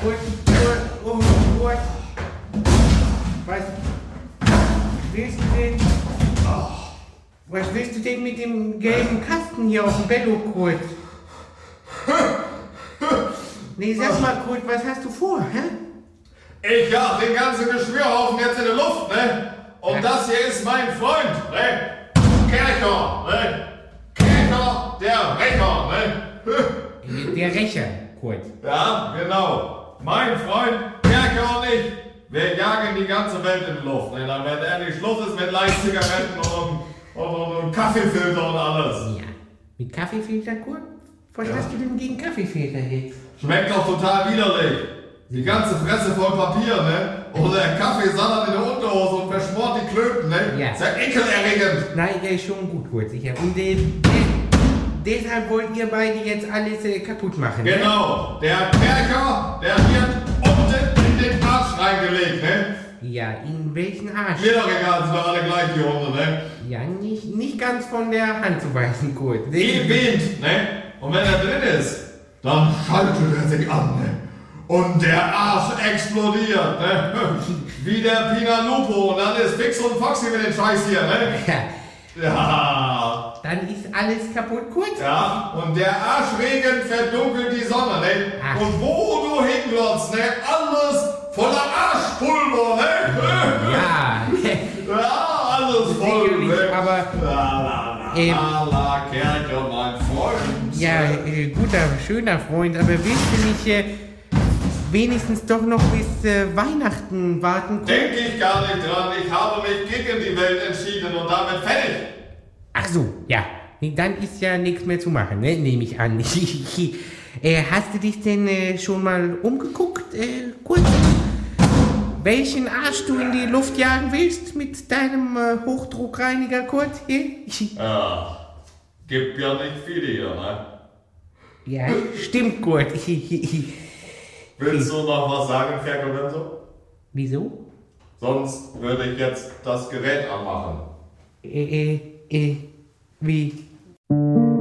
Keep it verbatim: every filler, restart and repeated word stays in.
Kurt, Kurt, oh, Kurt. Was willst du denn? Was willst du denn mit dem gelben Kasten hier auf dem Bello, Kurt? Nee, sag mal, Kurt, was hast du vor, hä? Ich jag den ganzen Geschwürhaufen jetzt in die Luft, ne? Und ja. Das hier ist mein Freund, ne? Kercher, ne? Kercher, der Rächer, ne? Der Rächer, Kurt. Ja, genau. Mein Freund, Kercher und ich, wir jagen die ganze Welt in die Luft, ne? Dann, wenn endlich Schluss ist mit Leichtzigaretten und, und, und, und Kaffeefilter und alles. Ja, mit Kaffeefilter, Kurt? Was ja. hast du denn gegen Kaffeefilter jetzt? Schmeckt doch total widerlich. Die ganze Fresse voll Papier, ne? Oder der Kaffee sandert in der Unterhose und verschmort die Klöten, ne? Ja. Ist ja ekelerregend. Nein, der ist schon gut, Kurt, sicher. Und äh, de deshalb wollt ihr beide jetzt alles äh, kaputt machen, ne? Genau. Der Kerker, der wird unten in den Arsch reingelegt, ne? Ja, in welchen Arsch? Mir doch egal, sind doch alle gleich, die Hunde, ne? Ja, nicht, nicht ganz von der Hand zu weisen, Kurt. Wie Wind, ne? Und wenn er drin ist, dann schaltet er sich an, ne? Und der Arsch explodiert, ne? Wie der Pinalupo. Und dann ist Fix und Foxy mit dem Scheiß hier, ne? Ja. Ja. Dann ist alles kaputt, Kurt. Ja, und der Arschregen verdunkelt die Sonne, ne? Ach. Und wo du hinglotzt, ne? Alles voller Arschpulver, ne? Ja. Ja, alles voll, Sicherlich, ne? aber... La, la, la, ähm, la, la, Kerker, mein Freund. Ja, äh, guter, schöner Freund, aber willst du nicht äh, wenigstens doch noch bis äh, Weihnachten warten? Denke ich gar nicht dran. Ich habe mich gegen die Welt entschieden und damit fertig. Ach so, ja. Nee, dann ist ja nichts mehr zu machen, ne? Nehme ich an. äh, hast du dich denn äh, schon mal umgeguckt, äh, kurz? Welchen Arsch du in die Luft jagen willst mit deinem äh, Hochdruckreiniger, Kurt? Ja, gibt ja nicht viele hier, ne? Ja, stimmt, Kurt. Willst du noch was sagen, Ferkel? Wieso? Sonst würde ich jetzt das Gerät anmachen. Äh, äh, äh, wie?